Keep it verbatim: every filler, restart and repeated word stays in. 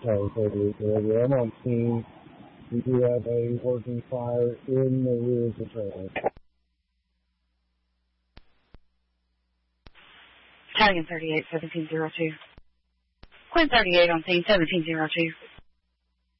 Charlie thirty-eight, delivery. I'm on scene. We do have a working fire in the rear of the trailer. Italian thirty-eight, seventeen oh two. Quinn thirty-eight on scene, seventeen oh two.